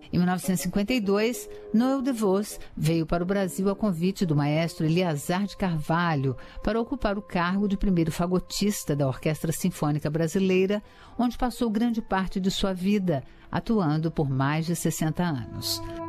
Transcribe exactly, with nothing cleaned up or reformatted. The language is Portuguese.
Em mil novecentos e cinquenta e dois, Noel DeVos veio para o Brasil a convite do maestro Eleazar de Carvalho para ocupar o cargo de primeiro fagotista da Orquestra Sinfônica Brasileira, onde passou grande parte de sua vida, atuando por mais de sessenta anos.